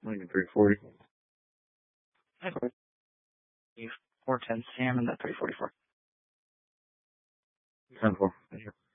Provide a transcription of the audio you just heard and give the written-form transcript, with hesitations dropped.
Like a 340. I have 410 Sam and that 344. 10-4. Thank you.